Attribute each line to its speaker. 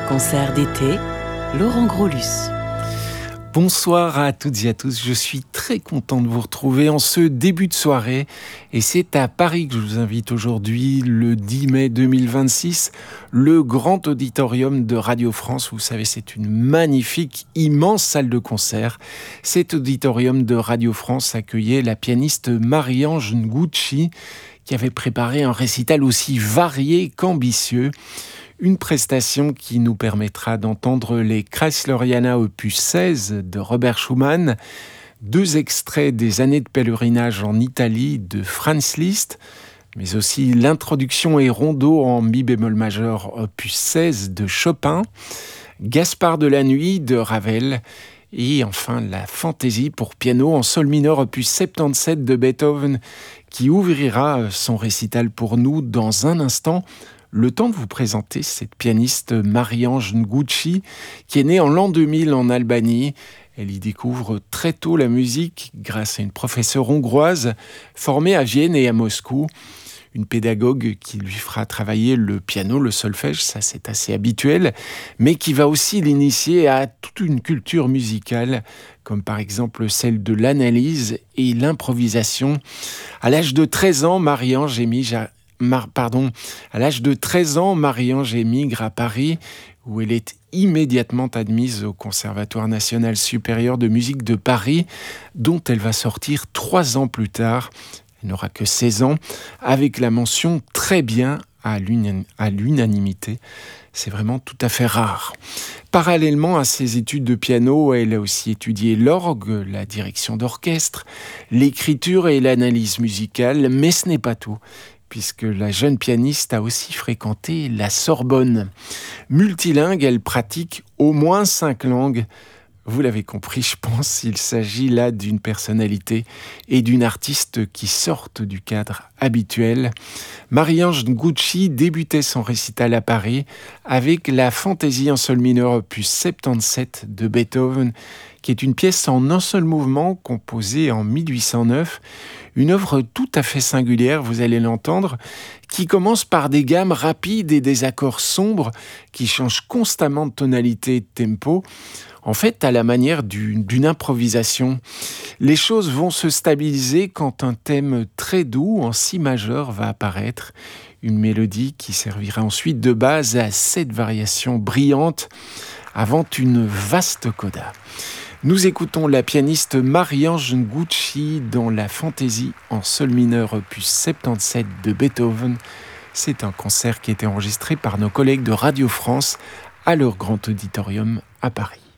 Speaker 1: concert d'été, Laurent Grolus.
Speaker 2: Bonsoir à toutes et à tous, je suis très content de vous retrouver en ce début de soirée et c'est à Paris que je vous invite aujourd'hui, le 10 mai 2026, le grand auditorium de Radio France. Vous savez, c'est une magnifique, immense salle de concert. Cet auditorium de Radio France accueillait la pianiste Marie-Ange Nguci qui avait préparé un récital aussi varié qu'ambitieux. Une prestation qui nous permettra d'entendre les Kreisleriana opus 16 de Robert Schumann, 2 extraits des années de pèlerinage en Italie de Franz Liszt, mais aussi l'introduction et rondo en mi bémol majeur opus 16 de Chopin, Gaspard de la nuit de Ravel, et enfin la fantaisie pour piano en sol mineur opus 77 de Beethoven, qui ouvrira son récital pour nous dans un instant. Le temps de vous présenter cette pianiste Marie-Ange Nguci, qui est née en l'an 2000 en Albanie. Elle y découvre très tôt la musique grâce à une professeure hongroise formée à Vienne et à Moscou. Une pédagogue qui lui fera travailler le piano, le solfège, ça c'est assez habituel, mais qui va aussi l'initier à toute une culture musicale, comme par exemple celle de l'analyse et l'improvisation. À l'âge de 13 ans, Marie-Ange émigre à Paris, où elle est immédiatement admise au Conservatoire national supérieur de musique de Paris, dont elle va sortir 3 ans plus tard. Elle n'aura que 16 ans, avec la mention « très bien » à l'unanimité. C'est vraiment tout à fait rare. Parallèlement à ses études de piano, elle a aussi étudié l'orgue, la direction d'orchestre, l'écriture et l'analyse musicale, mais ce n'est pas tout, puisque la jeune pianiste a aussi fréquenté la Sorbonne. Multilingue, elle pratique au moins 5 langues. Vous l'avez compris, je pense, il s'agit là d'une personnalité et d'une artiste qui sortent du cadre habituel. Marie-Ange Nguci débutait son récital à Paris avec la fantaisie en sol mineur opus 77 de Beethoven, qui est une pièce en un seul mouvement composée en 1809, une œuvre tout à fait singulière, vous allez l'entendre, qui commence par des gammes rapides et des accords sombres qui changent constamment de tonalité et de tempo. En fait, à la manière d'une improvisation, les choses vont se stabiliser quand un thème très doux en si majeur va apparaître, une mélodie qui servira ensuite de base à 7 variations brillantes avant une vaste coda. Nous écoutons la pianiste Marie-Ange Nguci dans la fantaisie en sol mineur opus 77 de Beethoven. C'est un concert qui a été enregistré par nos collègues de Radio France à leur grand auditorium à Paris.